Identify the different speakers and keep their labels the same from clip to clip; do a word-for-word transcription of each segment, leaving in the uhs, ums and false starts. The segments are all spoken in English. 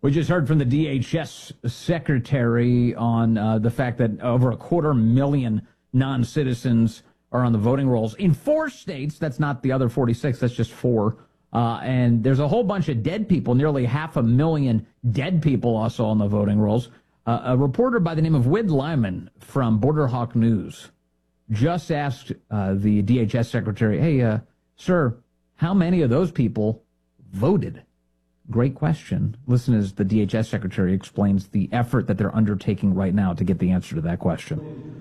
Speaker 1: We just heard from the D H S secretary on uh, the fact that over a quarter million non-citizens are on the voting rolls in four states. That's not the other forty-six. That's just four. Uh, and there's a whole bunch of dead people, nearly half a million dead people also on the voting rolls. Uh, a reporter by the name of Wid Lyman from Border Hawk News just asked uh, the D H S secretary, hey, uh, sir, how many of those people voted? Great question. Listen as the D H S secretary explains the effort that they're undertaking right now to get the answer to that question.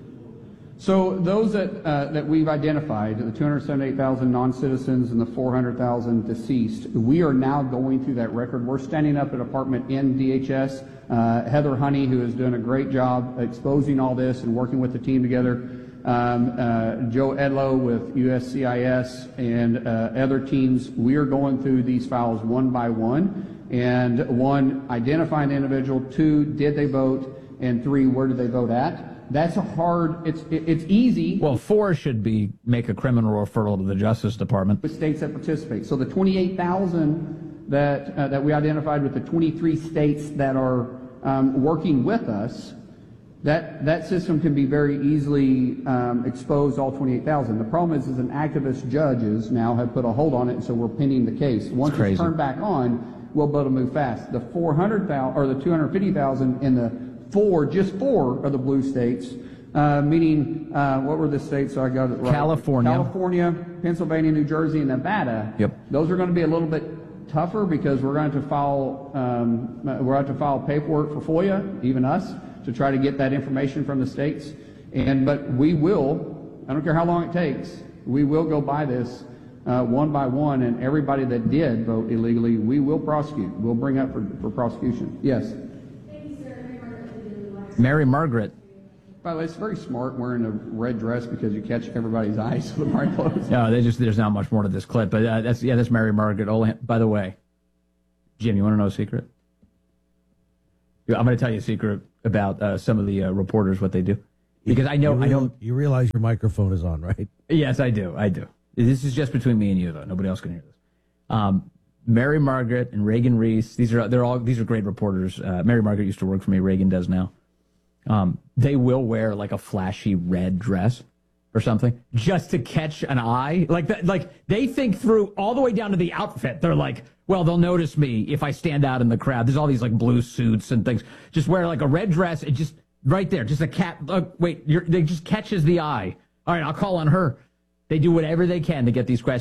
Speaker 2: So those that uh, that we've identified, the two hundred seventy-eight thousand non-citizens and the four hundred thousand deceased, we are now going through that record. We're standing up a department in D H S. Uh, Heather Honey, who is doing a great job exposing all this and working with the team together. Um, uh, Joe Edlow with U S C I S and uh, other teams, we are going through these files one by one. And one, identifying the individual. Two, did they vote? And three, where did they vote at? That's a hard, it's it's easy.
Speaker 1: Well, four should be make a criminal referral to the Justice Department.
Speaker 2: With states that participate. So the twenty-eight thousand that, uh, that we identified with the twenty-three states that are um, working with us, That that system can be very easily um, exposed, all twenty-eight thousand. The problem is, is an activist judges now have put a hold on it, and so we're pending the case. Once it's turned back on, we'll be able to move fast. The four hundred thousand or the two hundred fifty thousand in the four, just four of the blue states, uh, meaning uh, what were the states? So I got it right.
Speaker 1: California,
Speaker 2: California, Pennsylvania, New Jersey, and Nevada.
Speaker 1: Yep.
Speaker 2: Those are going to be a little bit tougher because we're going to file um, we're going to file paperwork for FOIA, even us, to try to get that information from the states. And but we will, I don't care how long it takes, we will go by this uh, one by one, and everybody that did vote illegally, we will prosecute. We'll bring up for, for prosecution. Yes?
Speaker 3: Thank you, sir.
Speaker 1: Mary Margaret.
Speaker 2: By the way, it's very smart wearing a red dress because you catch everybody's eyes with the right clothes.
Speaker 1: No, they just, there's not much more to this clip, but uh, that's, yeah, that's Mary Margaret. Olan. By the way, Jim, you want to know a secret? Yeah, I'm going to tell you a secret about uh, some of the uh, reporters, what they do, because I know
Speaker 4: you real,
Speaker 1: I don't.
Speaker 4: You realize your microphone is on, right?
Speaker 1: Yes, I do. I do. This is just between me and you, though. Nobody else can hear this. Um, Mary Margaret and Reagan Reese. These are they're all these are great reporters. Uh, Mary Margaret used to work for me. Reagan does now. Um, they will wear like a flashy red dress or something just to catch an eye. Like that. Like they think through all the way down to the outfit. They're like, well, they'll notice me if I stand out in the crowd. There's all these like blue suits and things. Just wear like a red dress and just right there, just a cat. Uh, wait, you're, they just catches the eye. All right, I'll call on her. They do whatever they can to get these questions.